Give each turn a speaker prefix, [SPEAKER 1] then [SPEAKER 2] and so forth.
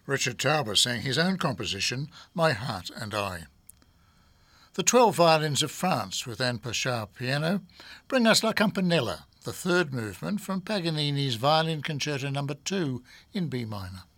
[SPEAKER 1] Richard Tauber sang his own composition, My Heart and I. The 12 Violins of France with Anne Pachard piano bring us La Campanella, the third movement from Paganini's Violin Concerto No. 2 in B minor.